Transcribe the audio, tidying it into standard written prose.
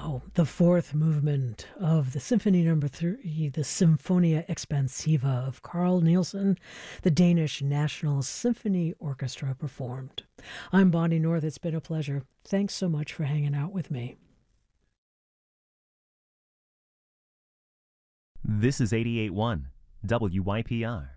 Now, the fourth movement of the Symphony Number 3, the Symphonia Expansiva of Carl Nielsen, the Danish National Symphony Orchestra performed. I'm Bonnie North. It's been a pleasure. Thanks so much for hanging out with me. This is 88.1 WYPR.